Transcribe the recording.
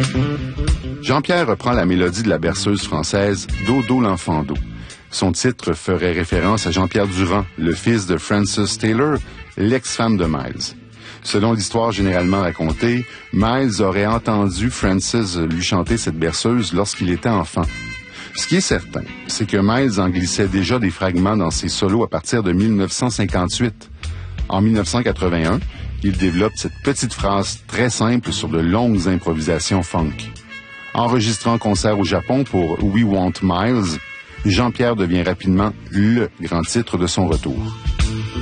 Jean-Pierre reprend la mélodie de la berceuse française « Dodo l'enfant d'eau ». Son titre ferait référence à Jean-Pierre Durand, le fils de Frances Taylor, l'ex-femme de Miles. Selon l'histoire généralement racontée, Miles aurait entendu Frances lui chanter cette berceuse lorsqu'il était enfant. Ce qui est certain, c'est que Miles en glissait déjà des fragments dans ses solos à partir de 1958. En 1981, il développe cette petite phrase très simple sur de longues improvisations funk. Enregistré en concert au Japon pour We Want Miles, Jean-Pierre devient rapidement le grand titre de son retour.